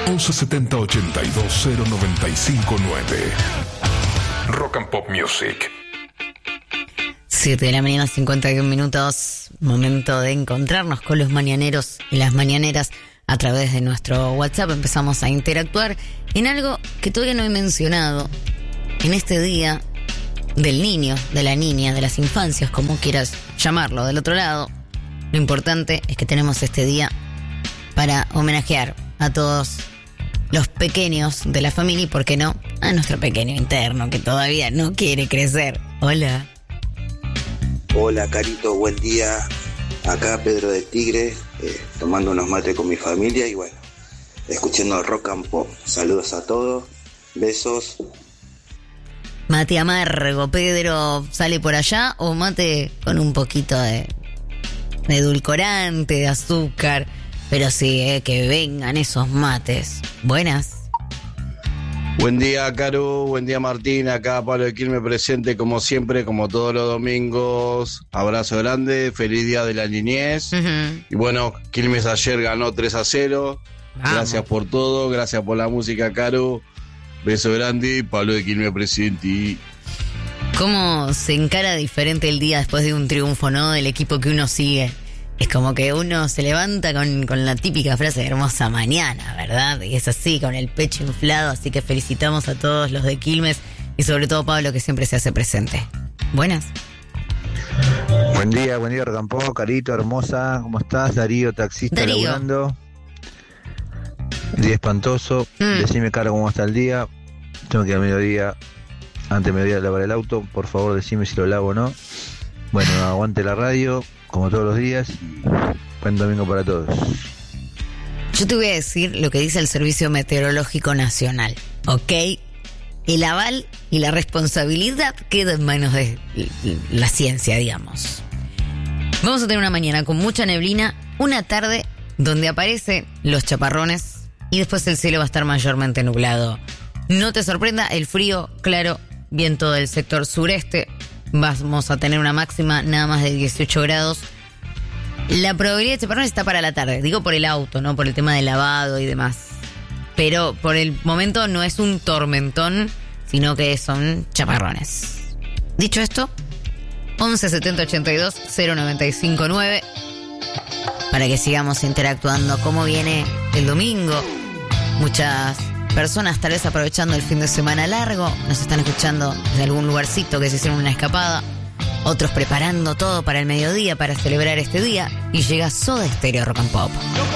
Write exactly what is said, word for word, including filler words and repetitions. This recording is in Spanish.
once setenta ochenta y dos cero noventa y cinco nueve. Rock and Pop Music. siete de la mañana, cincuenta y un minutos. Momento de encontrarnos con los mañaneros y las mañaneras a través de nuestro WhatsApp. Empezamos a interactuar en algo que todavía no he mencionado. En este día del niño, de la niña, de las infancias, como quieras llamarlo, del otro lado, lo importante es que tenemos este día para homenajear a todos los pequeños de la familia y, ¿por qué no?, a nuestro pequeño interno que todavía no quiere crecer. Hola. Hola, Carito, buen día. Acá Pedro de Tigre, eh, tomando unos mates con mi familia y bueno, escuchando Rock and Pop. Saludos a todos, besos. Mate amargo, Pedro, ¿sale por allá o mate con un poquito de, de edulcorante, de azúcar? Pero sí, eh, que vengan esos mates. Buenas. Buen día, Caro. Buen día, Martín. Acá Pablo de Quilmes presente, como siempre, como todos los domingos. Abrazo grande. Feliz día de la niñez. Uh-huh. Y bueno, Quilmes ayer ganó tres a cero. Vamos. Gracias por todo. Gracias por la música, Caro. Beso grande. Pablo de Quilmes presente. ¿Cómo se encara diferente el día después de un triunfo, no? Del equipo que uno sigue. Es como que uno se levanta con, con la típica frase de hermosa mañana, ¿verdad? Y es así, con el pecho inflado. Así que felicitamos a todos los de Quilmes y sobre todo Pablo, que siempre se hace presente. Buenas. Buen día, buen día, Rocampó, Carito, hermosa. ¿Cómo estás? Darío, taxista, Darío. Laburando. Día espantoso. Mm. Decime, Caro, cómo está el día. Tengo que ir al mediodía, antes de mediodía, lavar el auto. Por favor, decime si lo lavo o no. Bueno, aguante la radio, como todos los días, y buen domingo para todos. Yo te voy a decir lo que dice el Servicio Meteorológico Nacional, ¿ok? El aval y la responsabilidad queda en manos de la ciencia, digamos. Vamos a tener una mañana con mucha neblina, una tarde donde aparecen los chaparrones y después el cielo va a estar mayormente nublado. No te sorprenda el frío, claro, viento del sector sureste. Vamos a tener una máxima nada más de dieciocho grados. La probabilidad de chaparrones está para la tarde. Digo por el auto, no por el tema del lavado y demás. Pero por el momento no es un tormentón, sino que son chaparrones. Dicho esto, once setenta ochenta y dos cero noventa y cinco nueve para que sigamos interactuando. ¿Cómo viene el domingo? Muchas personas tal vez aprovechando el fin de semana largo, nos están escuchando de algún lugarcito que se hicieron una escapada, otros preparando todo para el mediodía para celebrar este día, y llega Soda Stereo Rock and Pop.